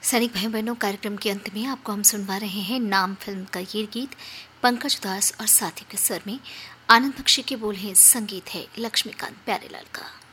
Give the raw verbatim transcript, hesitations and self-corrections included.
सैनिक भाई बहनों, कार्यक्रम के अंत में आपको हम सुनवा रहे हैं नाम फिल्म का ये गीत। पंकज उदास और साथी के स्वर में आनंद बख्शी के बोल हैं, संगीत है लक्ष्मीकांत प्यारेलाल का।